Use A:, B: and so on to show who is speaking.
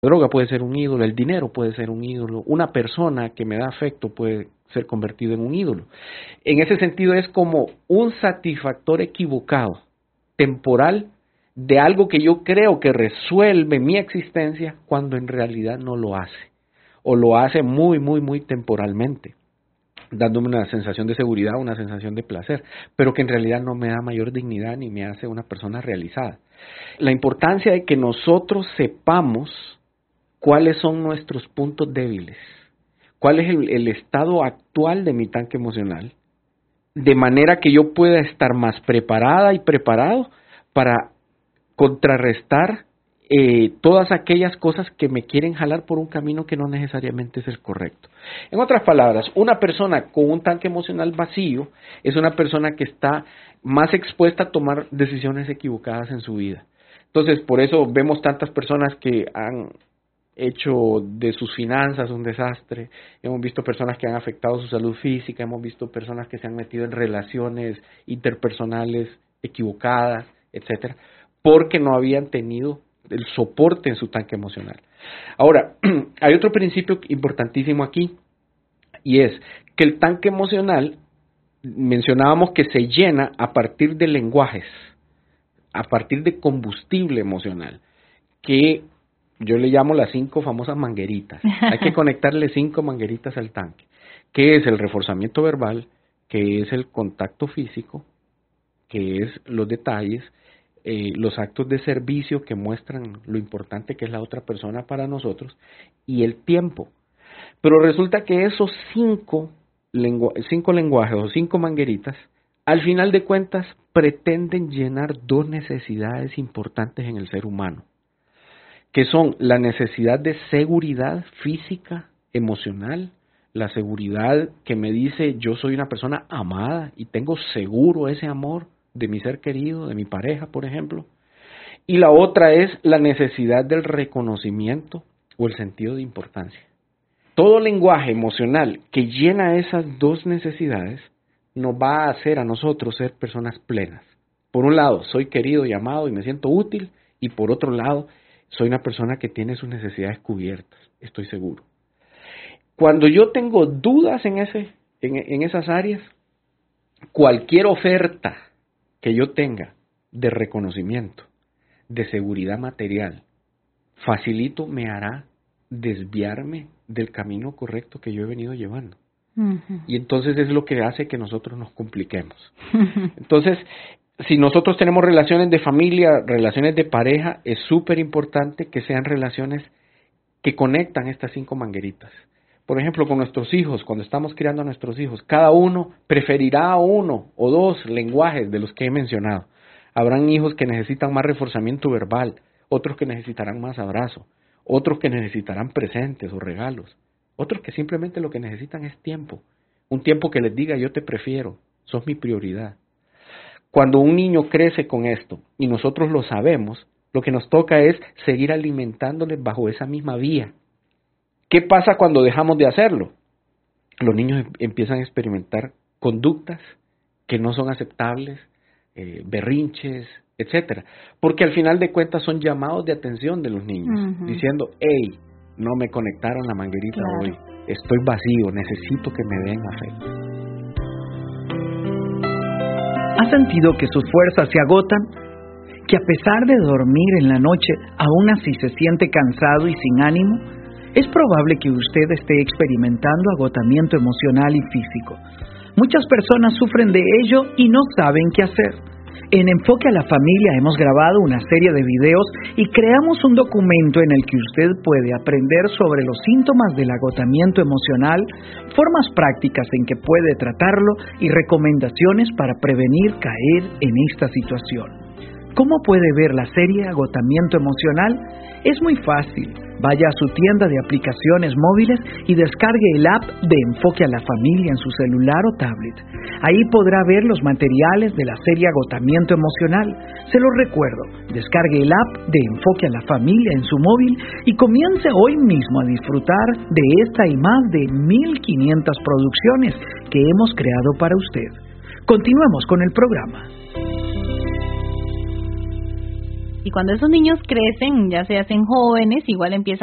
A: droga puede ser un ídolo, el dinero puede ser un ídolo, una persona que me da afecto puede ser convertido en un ídolo. En ese sentido es como un satisfactor equivocado, temporal, de algo que yo creo que resuelve mi existencia cuando en realidad no lo hace, o lo hace muy, muy, muy temporalmente, dándome una sensación de seguridad, una sensación de placer, pero que en realidad no me da mayor dignidad ni me hace una persona realizada. La importancia de que nosotros sepamos cuáles son nuestros puntos débiles, cuál es el estado actual de mi tanque emocional, de manera que yo pueda estar más preparada y preparado para contrarrestar todas aquellas cosas que me quieren jalar por un camino que no necesariamente es el correcto. En otras palabras, una persona con un tanque emocional vacío es una persona que está más expuesta a tomar decisiones equivocadas en su vida. Entonces, por eso vemos tantas personas que han hecho de sus finanzas un desastre, hemos visto personas que han afectado su salud física, hemos visto personas que se han metido en relaciones interpersonales equivocadas, etcétera, porque no habían tenido el soporte en su tanque emocional. Ahora, hay otro principio importantísimo aquí, y es que el tanque emocional, mencionábamos que se llena a partir de lenguajes, a partir de combustible emocional, que yo le llamo las 5 famosas mangueritas. Hay que conectarle 5 mangueritas al tanque, que es el reforzamiento verbal, que es el contacto físico, que es los detalles, los actos de servicio que muestran lo importante que es la otra persona para nosotros, y el tiempo. Pero resulta que esos 5 lenguajes o 5 mangueritas, al final de cuentas, pretenden llenar 2 necesidades importantes en el ser humano, que son la necesidad de seguridad física, emocional, la seguridad que me dice yo soy una persona amada y tengo seguro ese amor de mi ser querido, de mi pareja, por ejemplo. Y la otra es la necesidad del reconocimiento o el sentido de importancia. Todo lenguaje emocional que llena esas 2 necesidades nos va a hacer a nosotros ser personas plenas. Por un lado, soy querido y amado y me siento útil, y por otro lado, soy una persona que tiene sus necesidades cubiertas, estoy seguro. Cuando yo tengo dudas en esas áreas, cualquier oferta que yo tenga de reconocimiento, de seguridad material, facilito me hará desviarme del camino correcto que yo he venido llevando. Uh-huh. Y entonces es lo que hace que nosotros nos compliquemos. Entonces, si nosotros tenemos relaciones de familia, relaciones de pareja, es súper importante que sean relaciones que conectan estas 5 mangueritas. Por ejemplo, con nuestros hijos, cuando estamos criando a nuestros hijos, cada uno preferirá 1 o 2 lenguajes de los que he mencionado. Habrán hijos que necesitan más reforzamiento verbal, otros que necesitarán más abrazo, otros que necesitarán presentes o regalos, otros que simplemente lo que necesitan es tiempo. Un tiempo que les diga yo te prefiero, sos mi prioridad. Cuando un niño crece con esto y nosotros lo sabemos, lo que nos toca es seguir alimentándoles bajo esa misma vía. ¿Qué pasa cuando dejamos de hacerlo? Los niños empiezan a experimentar conductas que no son aceptables, berrinches, etcétera, porque al final de cuentas son llamados de atención de los niños, uh-huh, diciendo, hey, no me conectaron la manguerita hoy, estoy vacío, necesito que me den afecto.
B: ¿Ha sentido que sus fuerzas se agotan? ¿Que a pesar de dormir en la noche, aún así se siente cansado y sin ánimo? Es probable que usted esté experimentando agotamiento emocional y físico. Muchas personas sufren de ello y no saben qué hacer. En Enfoque a la Familia hemos grabado una serie de videos y creamos un documento en el que usted puede aprender sobre los síntomas del agotamiento emocional, formas prácticas en que puede tratarlo y recomendaciones para prevenir caer en esta situación. ¿Cómo puede ver la serie Agotamiento Emocional? Es muy fácil. Vaya a su tienda de aplicaciones móviles y descargue el app de Enfoque a la Familia en su celular o tablet. Ahí podrá ver los materiales de la serie Agotamiento Emocional. Se lo recuerdo, descargue el app de Enfoque a la Familia en su móvil y comience hoy mismo a disfrutar de esta y más de 1,500 producciones que hemos creado para usted. Continuemos con el programa.
C: Y cuando esos niños crecen, ya se hacen jóvenes, igual empiezan